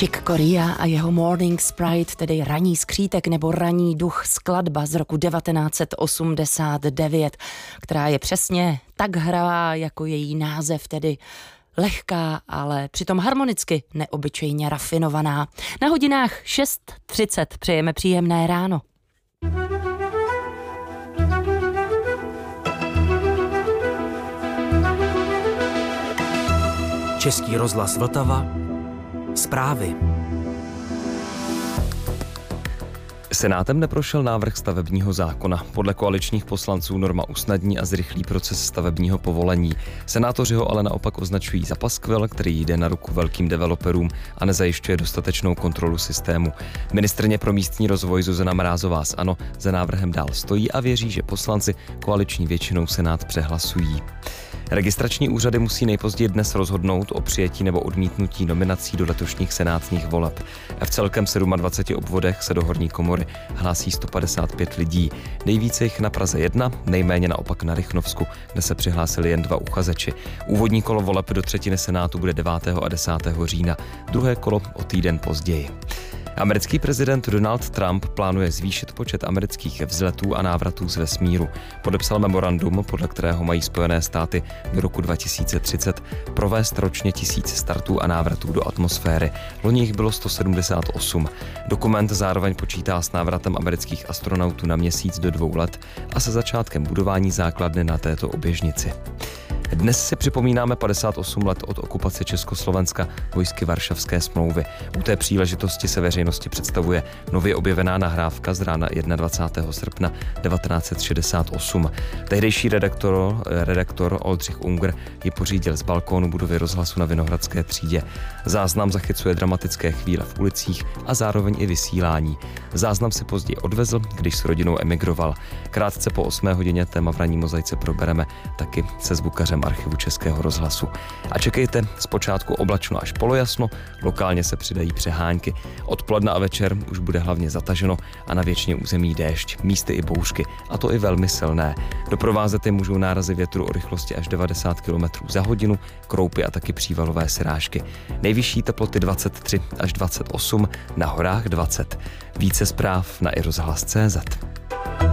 Chick Corea a jeho Morning Sprite, tedy Ranní skřítek nebo Ranní duch, skladba z roku 1989, která je přesně tak hravá jako její název, tedy lehká, ale přitom harmonicky neobyčejně rafinovaná. Na hodinách 6:30 přejeme příjemné ráno. Český rozhlas Vltava. Zprávy. Senátem neprošel návrh stavebního zákona. Podle koaličních poslanců norma usnadní a zrychlí proces stavebního povolení. Senátoři ho ale naopak označují za paskvil, který jde na ruku velkým developerům a nezajišťuje dostatečnou kontrolu systému. Ministryně pro místní rozvoj Zuzana Mrázová z ANO za návrhem dál stojí a věří, že poslanci koaliční většinou Senát přehlasují. Registrační úřady musí nejpozději dnes rozhodnout o přijetí nebo odmítnutí nominací do letošních senátních voleb. V celkem 27 obvodech se do horní komory hlásí 155 lidí. Nejvíce jich na Praze 1, nejméně naopak na Rychnovsku, kde se přihlásili jen 2 uchazeči. Úvodní kolo voleb do třetiny senátu bude 9. a 10. října, druhé kolo o týden později. Americký prezident Donald Trump plánuje zvýšit počet amerických vzletů a návratů z vesmíru. Podepsal memorandum, podle kterého mají Spojené státy do roku 2030 provést ročně 1000 startů a návratů do atmosféry. Loni jich bylo 178. Dokument zároveň počítá s návratem amerických astronautů na Měsíc do 2 let a se začátkem budování základny na této oběžnici. Dnes si připomínáme 58 let od okupace Československa vojsky Varšavské smlouvy. U té příležitosti se veřejnosti představuje nově objevená nahrávka z rána 21. srpna 1968. Tehdejší redaktor Oldřich Unger ji pořídil z balkónu budovy rozhlasu na Vinohradské třídě. Záznam zachycuje dramatické chvíle v ulicích a zároveň i vysílání. Záznam si později odvezl, když s rodinou emigroval. Krátce po 8 hodině téma v ranní mozaice probereme taky se zvukařem archivu Českého rozhlasu. A čekejte, zpočátku oblačno až polojasno, lokálně se přidají přehánky. Odpoledne a večer už bude hlavně zataženo a na většině území déšť, místy i bouřky, a to i velmi silné. Doprovázet je můžou nárazy větru o rychlosti až 90 km za hodinu, kroupy a taky přívalové srážky. Nejvyšší teploty 23 až 28, na horách 20. Více zpráv na iRozhlas.cz.